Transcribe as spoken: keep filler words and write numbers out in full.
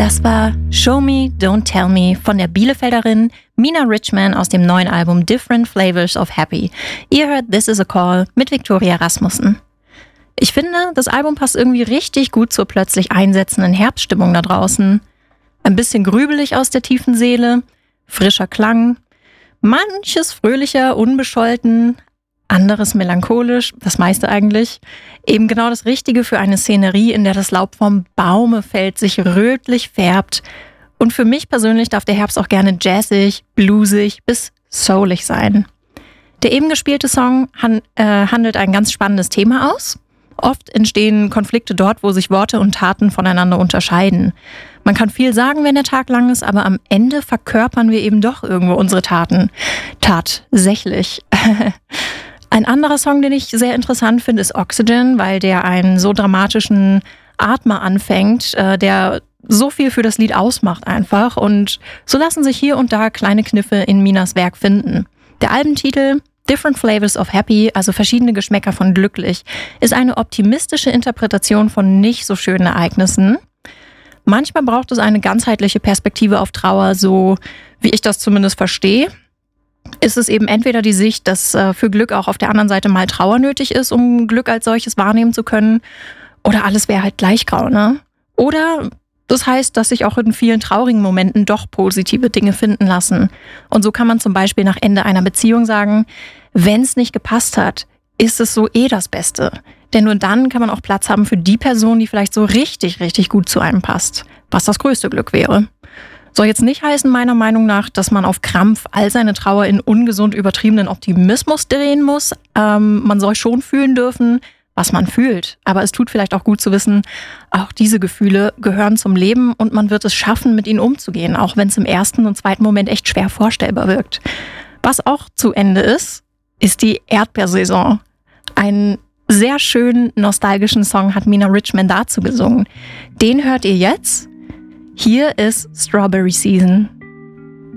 Das war Show Me, Don't Tell Me von der Bielefelderin Mina Richman aus dem neuen Album Different Flavors of Happy. Ihr hört This Is a Call mit Victoria Rasmussen. Ich finde, das Album passt irgendwie richtig gut zur plötzlich einsetzenden Herbststimmung da draußen. Ein bisschen grübelig aus der tiefen Seele, frischer Klang, manches fröhlicher, unbescholten, anderes melancholisch, das meiste eigentlich. Eben genau das Richtige für eine Szenerie, in der das Laub vom Baume fällt, sich rötlich färbt. Und für mich persönlich darf der Herbst auch gerne jazzig, bluesig bis soulig sein. Der eben gespielte Song han- äh, handelt ein ganz spannendes Thema aus. Oft entstehen Konflikte dort, wo sich Worte und Taten voneinander unterscheiden. Man kann viel sagen, wenn der Tag lang ist, aber am Ende verkörpern wir eben doch irgendwo unsere Taten. Tatsächlich. Ein anderer Song, den ich sehr interessant finde, ist Oxygen, weil der einen so dramatischen Atmer anfängt, äh, der so viel für das Lied ausmacht einfach. Und so lassen sich hier und da kleine Kniffe in Minas Werk finden. Der Albentitel Different Flavors of Happy, also verschiedene Geschmäcker von glücklich, ist eine optimistische Interpretation von nicht so schönen Ereignissen. Manchmal braucht es eine ganzheitliche Perspektive auf Trauer, so wie ich das zumindest verstehe. Ist es eben entweder die Sicht, dass äh, für Glück auch auf der anderen Seite mal Trauer nötig ist, um Glück als solches wahrnehmen zu können, oder alles wäre halt gleich grau, ne? Oder das heißt, dass sich auch in vielen traurigen Momenten doch positive Dinge finden lassen. Und so kann man zum Beispiel nach Ende einer Beziehung sagen, wenn es nicht gepasst hat, ist es so eh das Beste. Denn nur dann kann man auch Platz haben für die Person, die vielleicht so richtig, richtig gut zu einem passt, was das größte Glück wäre. Soll jetzt nicht heißen, meiner Meinung nach, dass man auf Krampf all seine Trauer in ungesund übertriebenen Optimismus drehen muss. Ähm, man soll schon fühlen dürfen, was man fühlt. Aber es tut vielleicht auch gut zu wissen, auch diese Gefühle gehören zum Leben und man wird es schaffen, mit ihnen umzugehen, auch wenn es im ersten und zweiten Moment echt schwer vorstellbar wirkt. Was auch zu Ende ist, ist die Erdbeersaison. Einen sehr schönen, nostalgischen Song hat Mina Richman dazu gesungen. Den hört ihr jetzt. Hier ist Strawberry Season.